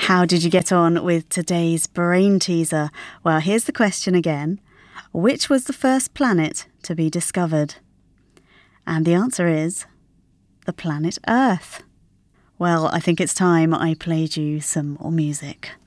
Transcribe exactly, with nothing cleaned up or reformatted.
How did you get on with today's brain teaser? Well, here's the question again. Which was the first planet to be discovered? And the answer is the planet Earth. Well, I think it's time I played you some more music.